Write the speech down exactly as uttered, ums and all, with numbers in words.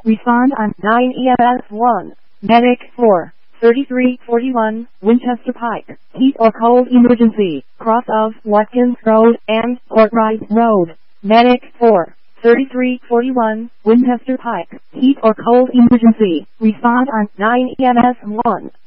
Respond on nine E M S one. Medic four. thirty-three forty-one, Winchester Pike. Heat or cold emergency. Cross of Watkins Road and Courtright Road. Medic four. thirty-three forty-one, Winchester Pike. Heat or cold emergency. Respond on nine E M S one.